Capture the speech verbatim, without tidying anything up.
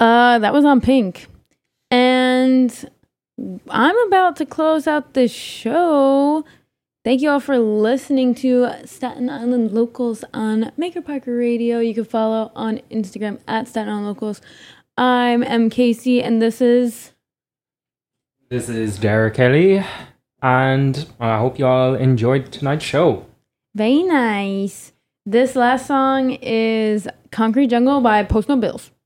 Uh, that was on Pink. And I'm about to close out the show. Thank you all for listening to Staten Island Locals on Maker Parker Radio. You can follow on Instagram at Staten Island Locals. I'm M. Casey, and this is... This is Derek Kelly, and I hope you all enjoyed tonight's show. Very nice. This last song is Concrete Jungle by Post No Bills.